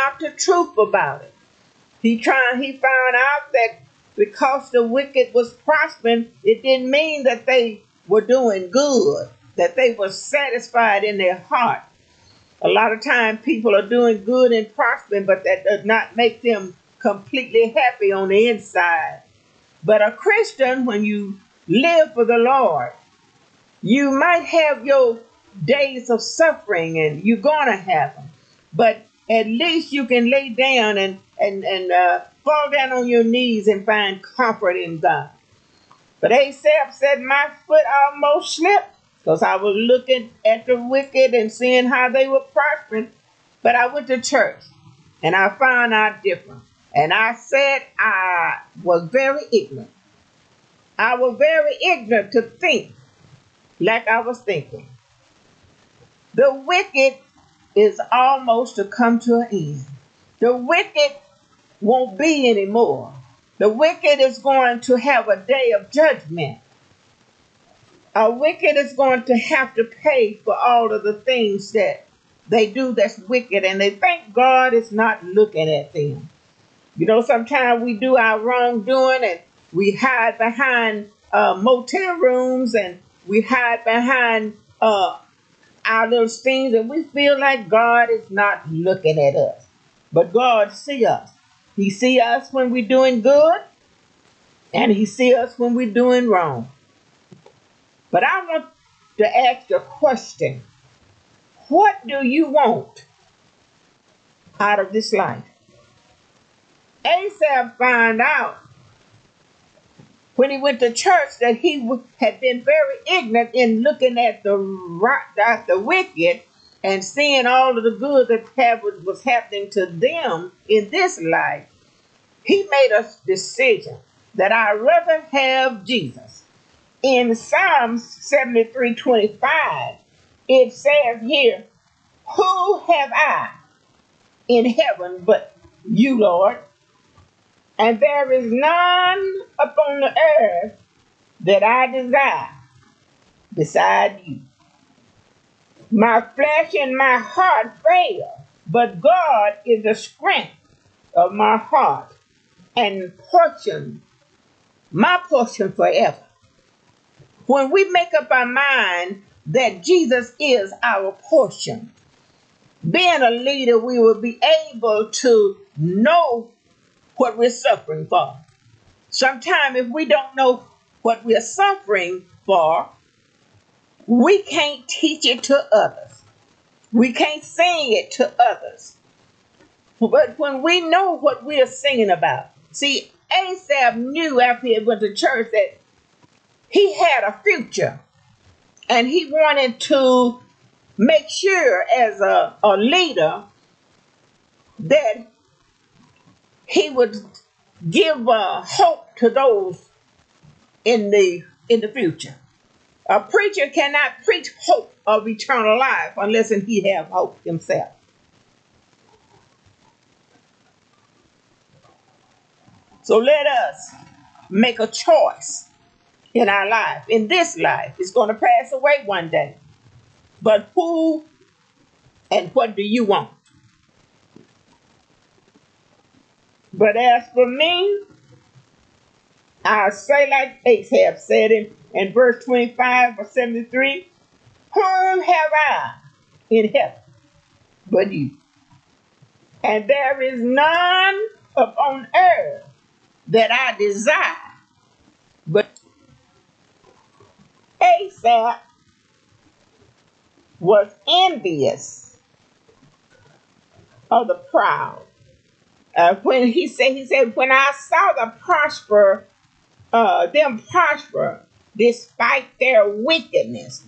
out the truth about it. He found out that because the wicked was prospering, it didn't mean that they were doing good, that they were satisfied in their heart. A lot of times people are doing good and prospering, but that does not make them completely happy on the inside. But a Christian, when you live for the Lord, you might have your days of suffering, and you're going to have them. But at least you can lay down and fall down on your knees and find comfort in God. But Asaph said, my foot almost slipped because I was looking at the wicked and seeing how they were prospering. But I went to church and I found out different. And I said I was very ignorant. I was very ignorant to think like I was thinking. The wicked is almost to come to an end. The wicked won't be anymore. The wicked is going to have a day of judgment. A wicked is going to have to pay for all of the things that they do that's wicked, and they think God is not looking at them. You know, sometimes we do our wrongdoing and we hide behind motel rooms, and we hide behind our little things, and we feel like God is not looking at us. But God see us. He see us when we're doing good, and he see us when we're doing wrong. But I want to ask you a question. What do you want out of this life? Asaph found out when he went to church that he had been very ignorant in looking at the wicked and seeing all of the good that was happening to them in this life. He made a decision that I'd rather have Jesus. In Psalms 73:25, it says here, who have I in heaven but you, Lord? And there is none upon the earth that I desire beside you. My flesh and my heart fail, but God is the strength of my heart and my portion forever. When we make up our mind that Jesus is our portion, being a leader, we will be able to know what we're suffering for. Sometimes if we don't know what we're suffering for, we can't teach it to others. We can't sing it to others. But when we know what we're singing about, see, Asaph knew after he went to church that he had a future, and he wanted to make sure as a leader that he would give hope to those in the future. A preacher cannot preach hope of eternal life unless he have hope himself. So let us make a choice in our life. In this life, it's going to pass away one day. But who and what do you want? But as for me, I'll say like Asaph said in verse 25 or 73, whom have I in heaven but you? And there is none upon earth that I desire but Asaph was envious of the proud. When he said, when I saw them prosper despite their wickedness.